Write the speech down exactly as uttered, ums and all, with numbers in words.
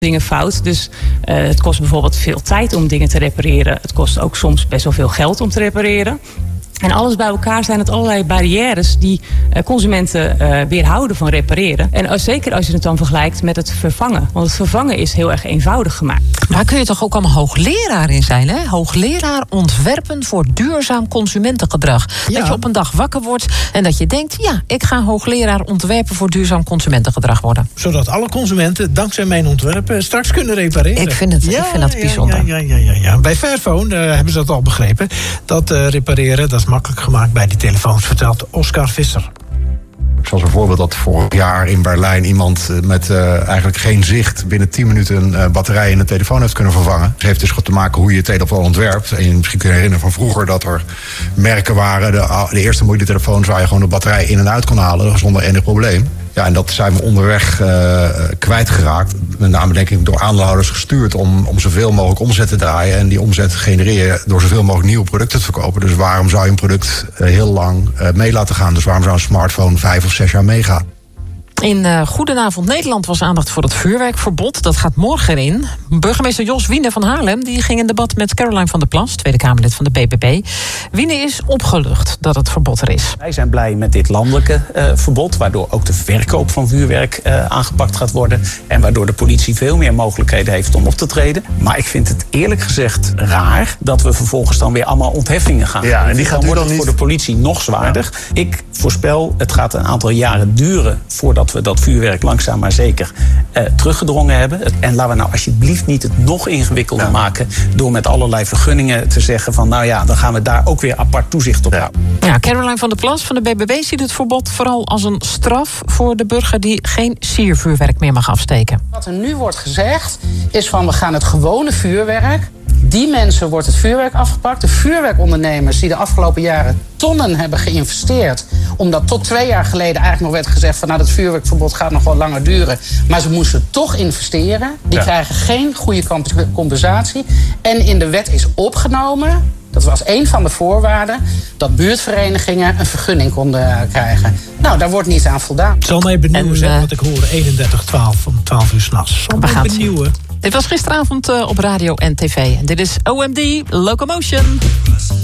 dingen fout. Dus uh, het kost bijvoorbeeld veel tijd om dingen te repareren. Het kost ook soms best wel veel geld om te repareren. En alles bij elkaar zijn het allerlei barrières die uh, consumenten uh, weerhouden van repareren. En uh, zeker als je het dan vergelijkt met het vervangen. Want het vervangen is heel erg eenvoudig gemaakt. Maar kun je toch ook allemaal hoogleraar in zijn, hè? Hoogleraar ontwerpen voor duurzaam consumentengedrag. Ja. Dat je op een dag wakker wordt en dat je denkt, ja, ik ga hoogleraar ontwerpen voor duurzaam consumentengedrag worden. Zodat alle consumenten dankzij mijn ontwerpen straks kunnen repareren. Ik vind het, ja, ik vind dat bijzonder. Ja, ja, ja, ja, ja. Bij Fairphone uh, hebben ze dat al begrepen. Dat uh, repareren, dat is makkelijk gemaakt bij die telefoons, vertelt Oscar Visser. Zoals bijvoorbeeld dat vorig jaar in Berlijn iemand met uh, eigenlijk geen zicht binnen tien minuten een uh, batterij in de telefoon heeft kunnen vervangen. Het heeft dus te maken hoe je je telefoon ontwerpt. En je misschien kunt herinneren van vroeger dat er merken waren, de, de eerste mobiele telefoons waar je gewoon de batterij in en uit kon halen zonder enig probleem. Ja, en dat zijn we onderweg uh, kwijtgeraakt. Met name denk ik door aandeelhouders gestuurd om, om zoveel mogelijk omzet te draaien. En die omzet genereer je door zoveel mogelijk nieuwe producten te verkopen. Dus waarom zou je een product uh, heel lang uh, mee laten gaan? Dus waarom zou een smartphone vijf of zes jaar meegaan? In uh, Goedenavond Nederland was aandacht voor het vuurwerkverbod. Dat gaat morgen in. Burgemeester Jos Wiene van Haarlem die ging in debat met Caroline van der Plas, Tweede Kamerlid van de B B B. Wiene is opgelucht dat het verbod er is. Wij zijn blij met dit landelijke uh, verbod, waardoor ook de verkoop van vuurwerk uh, aangepakt gaat worden. En waardoor de politie veel meer mogelijkheden heeft om op te treden. Maar ik vind het eerlijk gezegd raar dat we vervolgens dan weer allemaal ontheffingen gaan. Ja, en die gaat dan wordt dan het niet... voor de politie nog zwaarder. Ja. Ik voorspel, het gaat een aantal jaren duren voordat we dat vuurwerk langzaam maar zeker uh, teruggedrongen hebben. En laten we nou alsjeblieft niet het nog ingewikkelder ja. maken door met allerlei vergunningen te zeggen van nou ja, dan gaan we daar ook weer apart toezicht op houden. Ja, ja, Caroline van der Plas van de B B B ziet het verbod vooral als een straf voor de burger die geen siervuurwerk meer mag afsteken. Wat er nu wordt gezegd is van we gaan het gewone vuurwerk, die mensen wordt het vuurwerk afgepakt. De vuurwerkondernemers die de afgelopen jaren tonnen hebben geïnvesteerd, omdat tot twee jaar geleden eigenlijk nog werd gezegd van nou dat vuurwerkverbod gaat nog wel langer duren, maar ze moesten toch investeren. Die ja. krijgen geen goede compensatie. En in de wet is opgenomen, dat was een van de voorwaarden, dat buurtverenigingen een vergunning konden krijgen. Nou, daar wordt niet aan voldaan. Het zal mij benieuwen zijn, uh, wat ik hoorde eenendertig twaalf om twaalf uur s'nachts. Zal mij benieuwen. Dit was gisteravond uh, op radio en tv. Dit is O M D Locomotion.